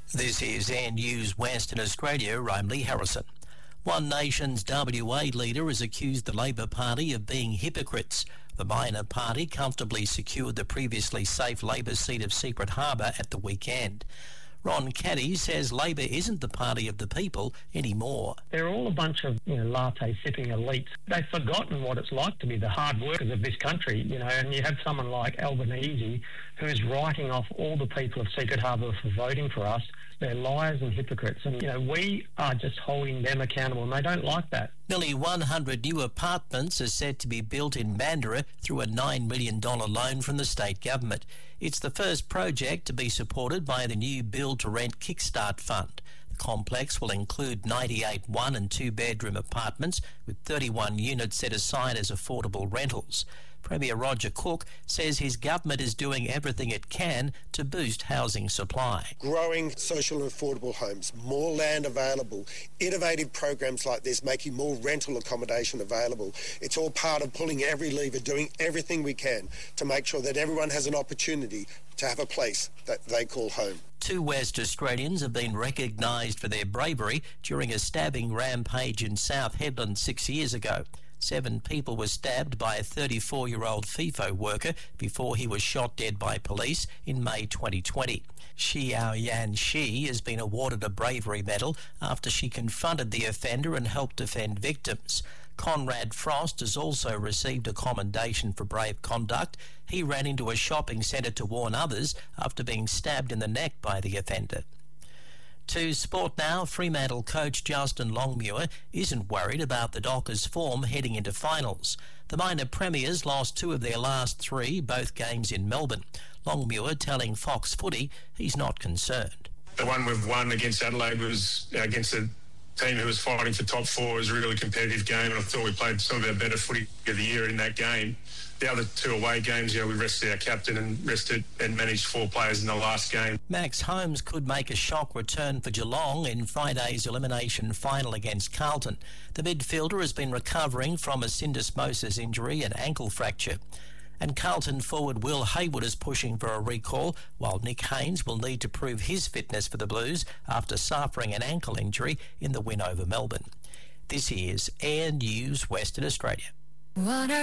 This is Air News Western Australia. I'm Lee Harrison. One Nation's WA leader has accused the Labor Party of being hypocrites. The minor party comfortably secured the previously safe Labor seat of Secret Harbour at the weekend. Ron Caddy says Labor isn't the party of the people anymore. They're all a bunch of, latte-sipping elites. They've forgotten what it's like to be the hard workers of this country, and you have someone like Albanese who's writing off all the people of Secret Harbour for voting for us. They're liars and hypocrites, and, we are just holding them accountable, and they don't like that. Nearly 100 new apartments are set to be built in Mandurah through a $9 million loan from the state government. It's the first project to be supported by the new Build to Rent Kickstart Fund. The complex will include 98 one- and two-bedroom apartments with 31 units set aside as affordable rentals. Premier Roger Cook says his government is doing everything it can to boost housing supply. Growing social and affordable homes, more land available, innovative programs like this, making more rental accommodation available. It's all part of pulling every lever, doing everything we can to make sure that everyone has an opportunity to have a place that they call home. 2 West Australians have been recognised for their bravery during a stabbing rampage in South Hedland 6 years ago. 7 people were stabbed by a 34-year-old FIFO worker before he was shot dead by police in May 2020. Xiao Yan Shi has been awarded a bravery medal after she confronted the offender and helped defend victims. Conrad Frost has also received a commendation for brave conduct. He ran into a shopping centre to warn others after being stabbed in the neck by the offender. To sport now, Fremantle coach Justin Longmuir isn't worried about the Dockers' form heading into finals. The minor premiers lost 2 of their last 3, both games in Melbourne. Longmuir telling Fox Footy he's not concerned. The one we've won against Adelaide was against a team who was fighting for top 4. It was a really competitive game, and I thought we played some of our better footy of the year in that game. The other 2 away games, we rested our captain and managed 4 players in the last game. Max Holmes could make a shock return for Geelong in Friday's elimination final against Carlton. The midfielder has been recovering from a syndesmosis injury and ankle fracture. And Carlton forward Will Hayward is pushing for a recall, while Nick Haynes will need to prove his fitness for the Blues after suffering an ankle injury in the win over Melbourne. This is Air News Western Australia.